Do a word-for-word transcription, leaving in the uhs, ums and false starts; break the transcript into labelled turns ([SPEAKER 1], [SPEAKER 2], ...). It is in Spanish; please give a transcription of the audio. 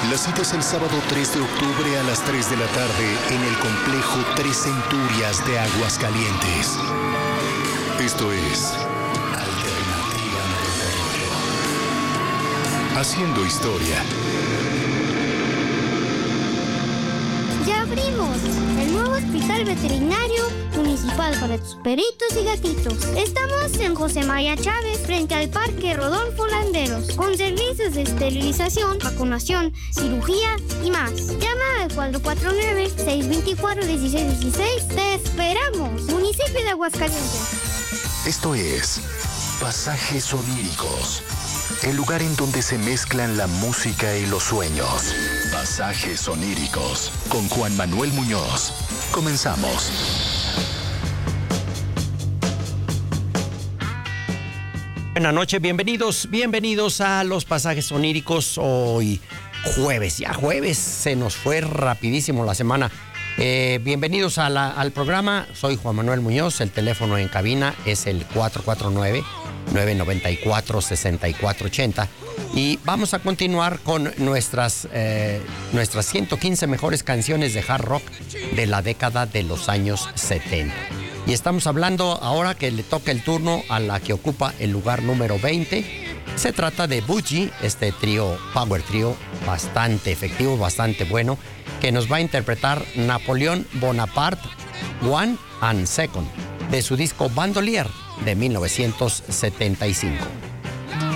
[SPEAKER 1] La cita es el sábado tres de octubre a las tres de la tarde en el complejo Tres Centurias de Aguascalientes. Esto es Alternativa noventa y ocho. Haciendo historia.
[SPEAKER 2] Ya abrimos el nuevo hospital veterinario municipal para tus perritos y gatitos. Estamos en José María Chávez, frente al Parque Rodolfo Landeros, con servicios de esterilización, vacunación, cirugía y más. Llama al cuatro cuatro nueve, seis dos cuatro, uno seis uno seis. ¡Te esperamos! Municipio de Aguascalientes.
[SPEAKER 1] Esto es Pasajes Oníricos, el lugar en donde se mezclan la música y los sueños. Pasajes Oníricos, con Juan Manuel Muñoz. Comenzamos.
[SPEAKER 3] Buenas noches, bienvenidos, bienvenidos a los Pasajes Oníricos. Hoy jueves, ya jueves, se nos fue rapidísimo la semana. Eh, bienvenidos a la, al programa, soy Juan Manuel Muñoz, el teléfono en cabina es el cuatro cuatro nueve, nueve nueve cuatro, seis cuatro ocho cero y vamos a continuar con nuestras, eh, nuestras ciento quince mejores canciones de hard rock de la década de los años setenta. Y estamos hablando ahora que le toca el turno a la que ocupa el lugar número veinte. Se trata de Boogie, este trío, power trío, bastante efectivo, bastante bueno, que nos va a interpretar Napoleón Bonaparte One and Second, de su disco Bandolier de mil novecientos setenta y cinco.